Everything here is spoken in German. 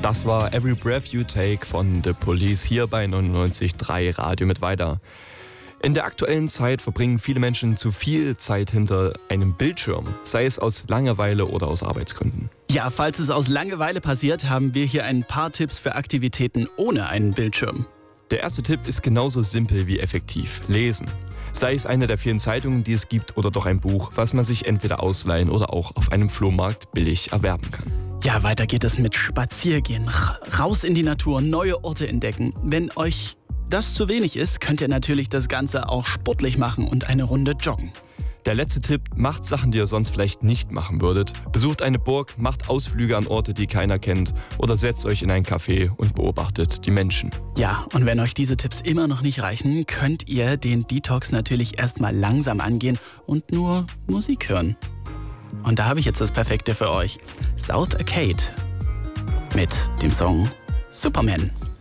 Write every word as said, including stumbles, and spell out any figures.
Das war Every Breath You Take von The Police hier bei neunundneunzig Komma drei Radio mit weiter. In der aktuellen Zeit verbringen viele Menschen zu viel Zeit hinter einem Bildschirm, sei es aus Langeweile oder aus Arbeitsgründen. Ja, falls es aus Langeweile passiert, haben wir hier ein paar Tipps für Aktivitäten ohne einen Bildschirm. Der erste Tipp ist genauso simpel wie effektiv: Lesen. Sei es eine der vielen Zeitungen, die es gibt, oder doch ein Buch, was man sich entweder ausleihen oder auch auf einem Flohmarkt billig erwerben kann. Ja, weiter geht es mit Spaziergehen. Raus in die Natur, neue Orte entdecken. Wenn euch das zu wenig ist, könnt ihr natürlich das Ganze auch sportlich machen und eine Runde joggen. Der letzte Tipp: Macht Sachen, die ihr sonst vielleicht nicht machen würdet. Besucht eine Burg, macht Ausflüge an Orte, die keiner kennt, oder setzt euch in ein Café und beobachtet die Menschen. Ja, und wenn euch diese Tipps immer noch nicht reichen, könnt ihr den Detox natürlich erstmal langsam angehen und nur Musik hören. Und da habe ich jetzt das Perfekte für euch. South Arcade mit dem Song Superman.